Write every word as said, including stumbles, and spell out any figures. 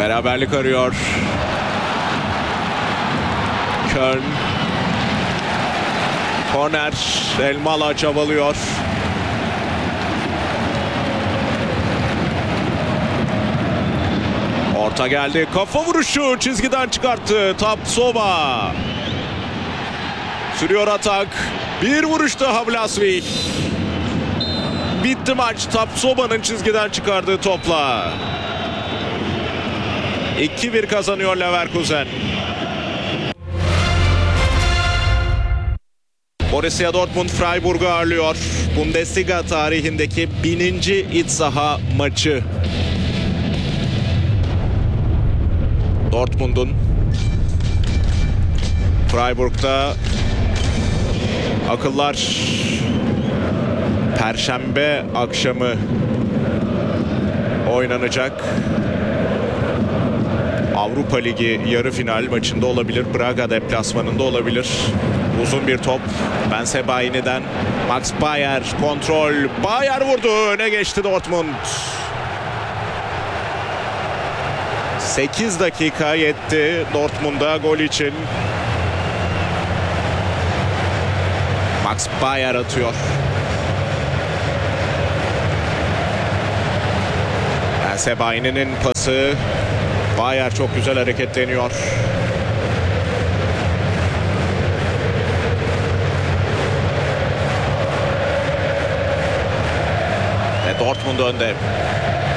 Beraberlik arıyor. Köln. Korner. Elmalı çabalıyor. Orta geldi. Kafa vuruşu. Çizgiden çıkarttı. Tapsoba. Sürüyor atak. Bir vuruş daha Vlahovic. Bitti maç. Tapsoba'nın çizgiden çıkardığı topla. iki bir kazanıyor Leverkusen. Borussia Dortmund Freiburg'u ağırlıyor. Bundesliga tarihindeki bininci iç saha maçı. Dortmund'un Freiburg'da akıllar Perşembe akşamı oynanacak. Avrupa Ligi yarı final maçında olabilir. Braga deplasmanında olabilir. Uzun bir top. Bensebaini'den Max Bayer kontrol. Bayer vurdu. Öne geçti Dortmund. sekiz dakika yetti Dortmund'a gol için. Max Bayer atıyor. Bensebaini'nin pası. Bayer çok güzel hareketleniyor. Ve Dortmund önde.